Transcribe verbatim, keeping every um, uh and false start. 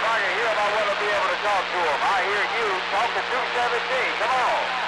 I can hear him, I want to be able to talk to him. I hear you. Talk to two seventeen. Come on.